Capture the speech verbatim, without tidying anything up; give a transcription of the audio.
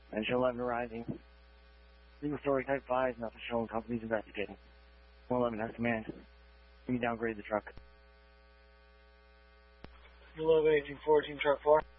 Engine eleven rising. Legal story type five, nothing shown, company's investigating. one eleven has command. Can you downgrade the truck? eleven eighteen fourteen, truck four.